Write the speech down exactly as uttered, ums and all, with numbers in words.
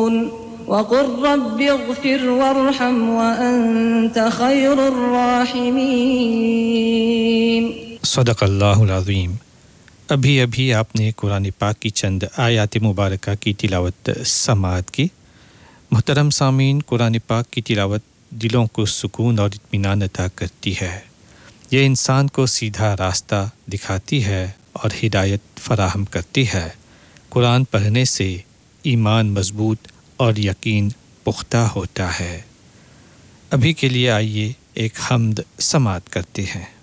वक़ुर रब्बिग़फ़िर वरहम वअन्त ख़ैरुर राहिमीन। सदक़ल्लाहुल अज़ीम। अभी अभी आपने कुरान पाक की चंद आयात मुबारका की तिलावत समाअत की। मोहतरम सामीन, कुरान पाक की तिलावत दिलों को सुकून और इत्मीनान अता करती है। ये इंसान को सीधा रास्ता दिखाती है और हिदायत फराहम करती है। कुरान पढ़ने से ईमान मजबूत और यकीन पुख्ता होता है। अभी के लिए आइए एक हम्द समाअत करते हैं।